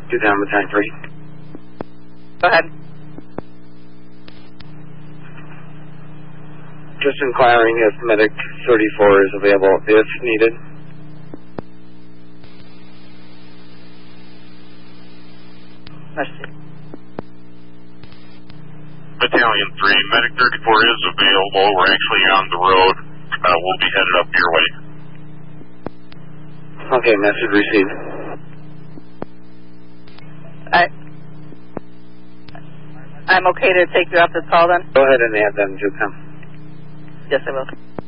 2 down, battalion 3. Go ahead. Just inquiring if medic 34 is available if needed. Merci. Battalion 3, medic 34 is available. We're actually on the road. We'll be headed up your way. Okay, message received. I'm okay to take you off this call then? Go ahead and add them to come. Yes, I will.